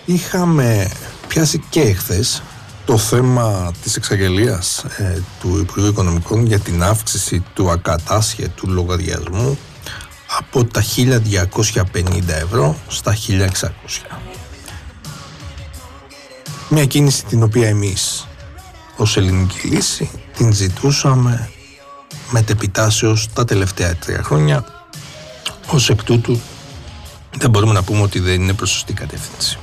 Είχαμε πιάσει και εχθές το θέμα της εξαγγελίας του Υπουργείου Οικονομικών για την αύξηση του ακατάσχετου λογαριασμού από τα 1.250 ευρώ στα 1.600. Μια κίνηση την οποία εμείς ως Ελληνική Λύση την ζητούσαμε μετεπιτάσεως τα τελευταία 3 χρόνια. Ως εκ τούτου δεν μπορούμε να πούμε ότι δεν είναι προς σωστή κατεύθυνση.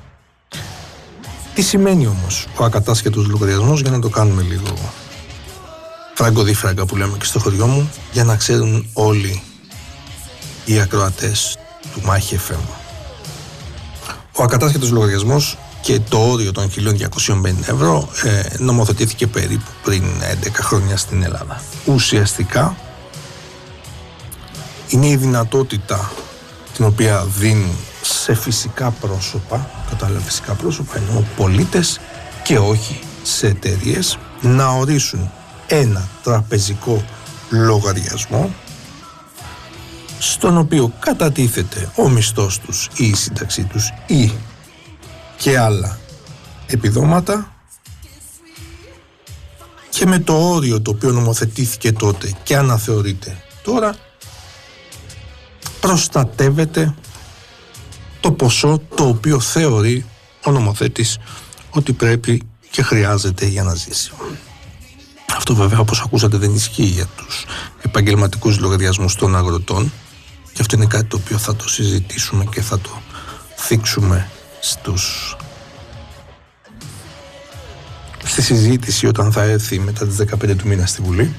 Τι σημαίνει όμως ο ακατάσχετος λογαριασμός, για να το κάνουμε λίγο φράγκο-δίφραγκα που λέμε και στο χωριό μου, για να ξέρουν όλοι οι ακροατές του Μάχη FM. Ο ακατάσχετος λογαριασμός και το όριο των 1.250 ευρώ νομοθετήθηκε περίπου πριν 11 χρόνια στην Ελλάδα. Ουσιαστικά είναι η δυνατότητα την οποία δίνουν σε φυσικά πρόσωπα, κατάλαβα φυσικά πρόσωπα εννοώ πολίτες και όχι σε εταιρείες, να ορίσουν ένα τραπεζικό λογαριασμό στον οποίο κατατίθεται ο μισθός τους ή η σύνταξή τους ή και άλλα επιδόματα, και με το όριο το οποίο νομοθετήθηκε τότε και αναθεωρείται τώρα προστατεύεται το ποσό το οποίο θεωρεί ο νομοθέτης ότι πρέπει και χρειάζεται για να ζήσει. Αυτό βέβαια, όπως ακούσατε, δεν ισχύει για τους επαγγελματικούς λογαριασμούς των αγροτών, και αυτό είναι κάτι το οποίο θα το συζητήσουμε και θα το θίξουμε στη συζήτηση όταν θα έρθει μετά τις 15 του μήνα στη Βουλή.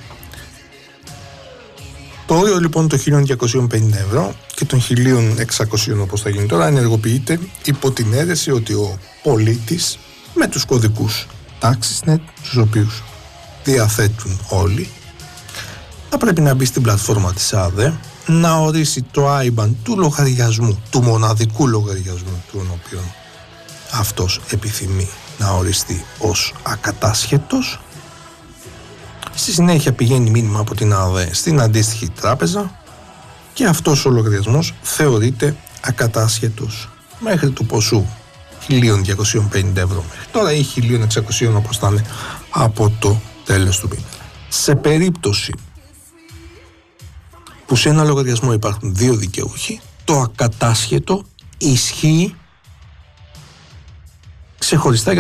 Το όριο λοιπόν των 1.250 ευρώ και των 1.600 όπως θα γίνει τώρα ενεργοποιείται υπό την αίρεση ότι ο πολίτης με τους κωδικούς TaxisNet, τους οποίους διαθέτουν όλοι, θα πρέπει να μπει στην πλατφόρμα της ΑΔΕ, να ορίσει το IBAN του λογαριασμού, του μοναδικού λογαριασμού του οποίον αυτός επιθυμεί να οριστεί ως ακατάσχετος. Στη συνέχεια πηγαίνει μήνυμα από την ΑΔΕ στην αντίστοιχη τράπεζα και αυτός ο λογαριασμός θεωρείται ακατάσχετος μέχρι του ποσού 1.250 ευρώ μέχρι τώρα ή 1.600 όπως θα είναι από το τέλος του μήνα. Σε περίπτωση που σε ένα λογαριασμό υπάρχουν 2 δικαιούχοι, το ακατάσχετο ισχύει ξεχωριστά